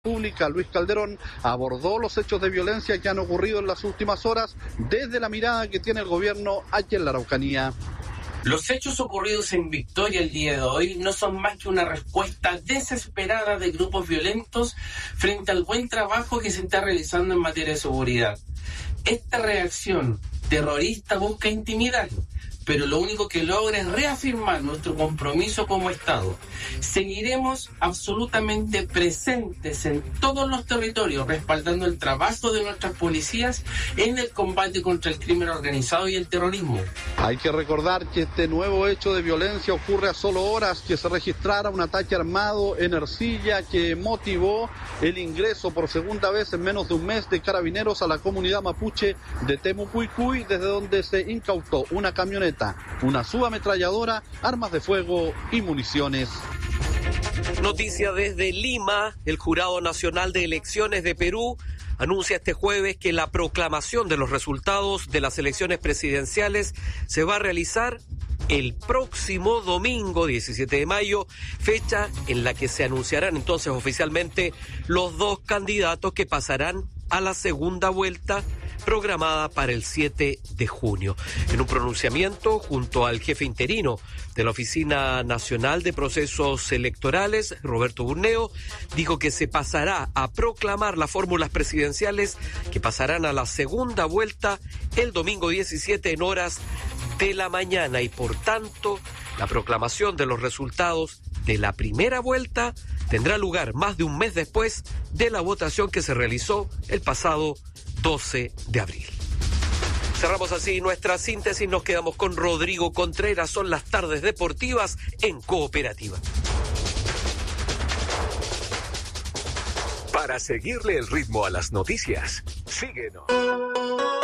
Pública, Luis Calderón, abordó los hechos de violencia que han ocurrido en las últimas horas desde la mirada que tiene el gobierno aquí en la Araucanía. Los hechos ocurridos en Victoria el día de hoy no son más que una respuesta desesperada de grupos violentos frente al buen trabajo que se está realizando en materia de seguridad. Esta reacción terrorista busca intimidar, pero lo único que logra es reafirmar nuestro compromiso como Estado. Seguiremos absolutamente presentes en todos los territorios, respaldando el trabajo de nuestras policías en el combate contra el crimen organizado y el terrorismo. Hay que recordar que este nuevo hecho de violencia ocurre a solo horas que se registrara un ataque armado en Ercilla que motivó el ingreso por segunda vez en menos de un mes de carabineros a la comunidad mapuche de Temucuicui, desde donde se incautó una camioneta, una subametralladora, armas de fuego y municiones. Noticia desde Lima. El Jurado Nacional de Elecciones de Perú anuncia este jueves que la proclamación de los resultados de las elecciones presidenciales se va a realizar el próximo domingo 17 de mayo, fecha en la que se anunciarán entonces oficialmente los dos candidatos que pasarán a la segunda vuelta programada para el 7 de junio. En un pronunciamiento junto al jefe interino de la Oficina Nacional de Procesos Electorales, Roberto Burneo, dijo que se pasará a proclamar las fórmulas presidenciales que pasarán a la segunda vuelta el domingo 17 en horas de la mañana y por tanto la proclamación de los resultados de la primera vuelta tendrá lugar más de un mes después de la votación que se realizó el pasado 12 de abril. Cerramos así nuestra síntesis, nos quedamos con Rodrigo Contreras, son las tardes deportivas en Cooperativa. Para seguirle el ritmo a las noticias, síguenos.